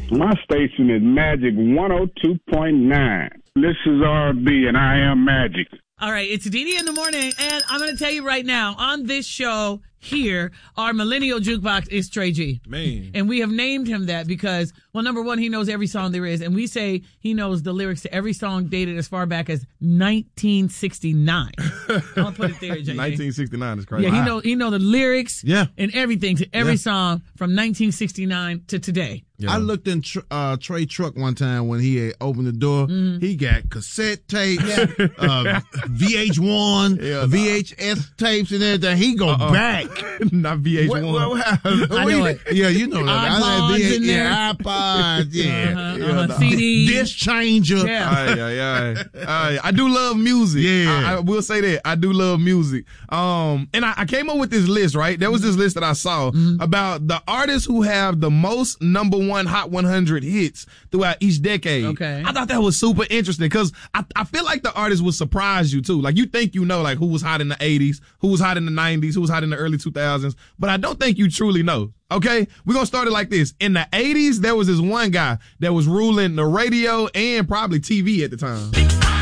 My station is Magic 102.9. This is RB, and I am Magic. All right, it's Dee Dee in the morning, and I'm going to tell you right now, on this show here, our millennial jukebox is Trey G. Man. And we have named him that because, well, number one, he knows every song there is, and we say he knows the lyrics to every song dated as far back as 1969. I'll put it there, JJ. 1969 is crazy. Yeah, he know the lyrics Yeah. and everything to every song from 1969 to today. Yeah. I looked in Trey truck one time when he had opened the door. Mm-hmm. He got cassette tapes, VH1, VHS tapes, and everything. He go back. Not VH1. I know it. Yeah, you know that. iPods in there. iPods, CDs. Disc changer. Yeah. I do love music. Yeah. I will say that. I do love music. And I came up with this list, right? There was this list that I saw about the artists who have the most number one Hot 100 hits throughout each decade. Okay. I thought that was super interesting because I feel like the artists would surprise you too. Like you think you know like who was hot in the 80s, who was hot in the 90s, who was hot in the early 2000s, but I don't think you truly know. Okay, we're going to start it like this. In the 80s, there was this one guy that was ruling the radio and probably TV at the time.